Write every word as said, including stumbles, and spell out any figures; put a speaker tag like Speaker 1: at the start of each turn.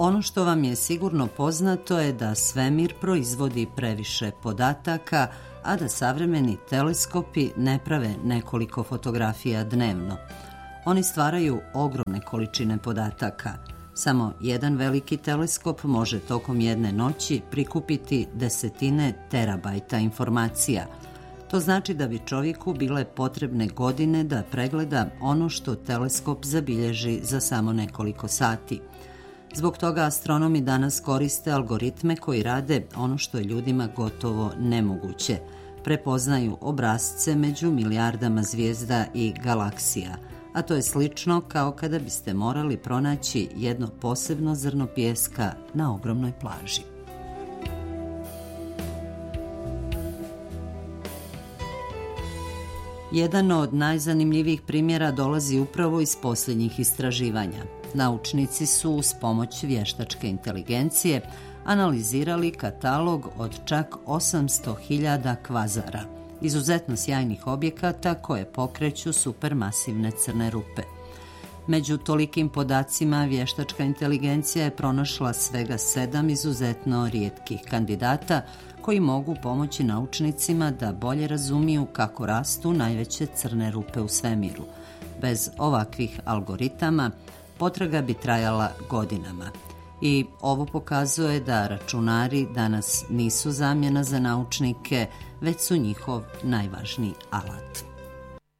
Speaker 1: Ono što vam je sigurno poznato je da svemir proizvodi previše podataka, a da savremeni teleskopi ne prave nekoliko fotografija dnevno. Oni stvaraju ogromne količine podataka. Samo jedan veliki teleskop može tokom jedne noći prikupiti desetine terabajta informacija. To znači da bi čovjeku bile potrebne godine da pregleda ono što teleskop zabilježi za samo nekoliko sati. Zbog toga astronomi danas koriste algoritme koji rade ono što je ljudima gotovo nemoguće. Prepoznaju obrasce među milijardama zvijezda i galaksija, a to je slično kao kada biste morali pronaći jedno posebno zrno pijeska na ogromnoj plaži. Jedan od najzanimljivijih primjera dolazi upravo iz posljednjih istraživanja. Naučnici su uz pomoć vještačke inteligencije analizirali katalog od čak osamsto hiljada kvazara, izuzetno sjajnih objekata koje pokreću supermasivne crne rupe. Među tolikim podacima vještačka inteligencija je pronašla svega sedam izuzetno rijetkih kandidata koji mogu pomoći naučnicima da bolje razumiju kako rastu najveće crne rupe u svemiru. Bez ovakvih algoritama potraga bi trajala godinama. I ovo pokazuje da računari danas nisu zamjena za naučnike, već su njihov najvažniji alat.